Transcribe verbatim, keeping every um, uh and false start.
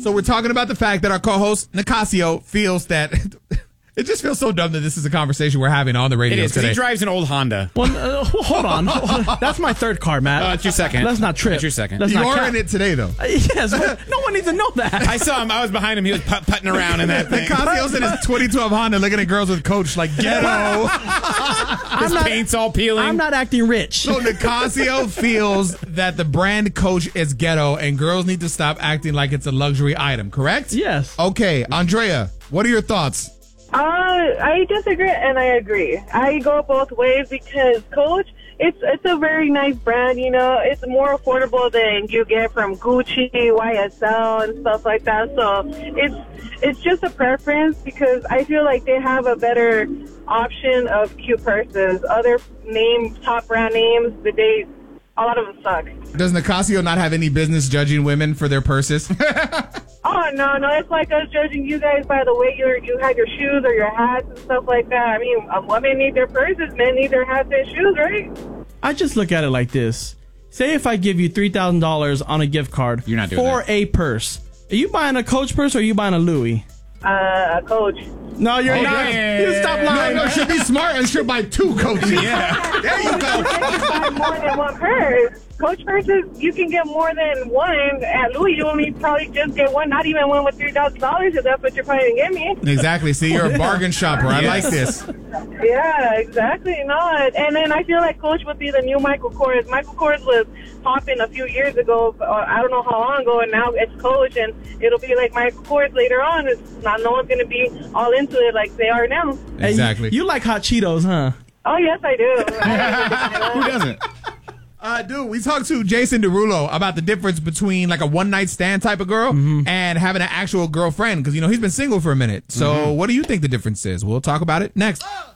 So we're talking about the fact that our co-host, Nicasio, feels that... It just feels so dumb that this is a conversation we're having on the radio today. It is, today. He drives an old Honda. Well, uh, hold on. That's my third car, Matt. Oh, it's your second. That's not trip. That's your second. That's you not are cap. in it today, though. Uh, yes. No one needs to know that. I saw him. I was behind him. He was put- putting around in that thing. Nicasio's in his twenty twelve Honda looking at girls with Coach like ghetto. His not- paint's all peeling. I'm not acting rich. So Nicasio feels that the brand Coach is ghetto and girls need to stop acting like it's a luxury item, correct? Yes. Okay, Andrea, what are your thoughts? Uh, I disagree and I agree. I go both ways because Coach, it's it's a very nice brand, you know. It's more affordable than you get from Gucci, Y S L, and stuff like that. So it's it's just a preference because I feel like they have a better option of cute purses. Other name, top brand names, but they, a lot of them suck. Does Nicasio not have any business judging women for their purses? Oh, no, no, it's like us judging you guys by the way you you have your shoes or your hats and stuff like that. I mean, uh, women need their purses, men need their hats and shoes, right? I just look at it like this. Say if I give you three thousand dollars on a gift card You're not doing for that. a purse, are you buying a Coach purse or are you buying a Louis? Uh, Coach. No, you're Oh, not. yeah. You stop lying. No, no, she'll be smart and she'll buy two Coaches. Yeah. There you go. You can buy more than one purse. Coach purses, you can get more than one. At Louis, you only probably just get one, not even one with three thousand dollars if that's what you're planning to get me. Exactly. See, you're a bargain shopper. I like this. Yeah, exactly. No, and then I feel like Coach would be the new Michael Kors. Michael Kors was popping a few years ago. Uh, I don't know how long ago, and now it's Coach, and it'll be like Michael Kors later on. It's not no one's gonna be all into it like they are now. Hey, Exactly. You, you like hot Cheetos, huh? Oh yes, I do. I Who doesn't? Uh, dude, we talked to Jason Derulo about the difference between like a one night stand type of girl Mm-hmm. and having an actual girlfriend because, you know, he's been single for a minute. So Mm-hmm. what do you think the difference is? We'll talk about it next.